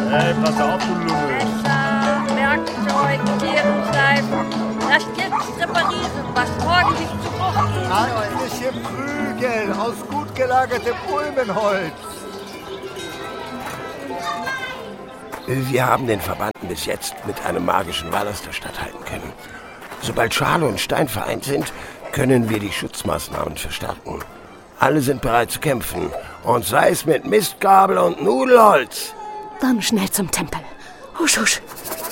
Hey, pass auf, du Lümmel. Messer, Werkzeug, Tierenschleifen. Das jetzt reparieren, was morgen nicht zu Bruch tun soll. Handliche Prügel aus gut gelagertem Ulmenholz. Wir haben den Verbannten bis jetzt mit einem magischen Wall aus der Stadt halten können. Sobald Schale und Stein vereint sind, können wir die Schutzmaßnahmen verstärken. Alle sind bereit zu kämpfen. Und sei es mit Mistgabel und Nudelholz. Dann schnell zum Tempel. Husch, husch.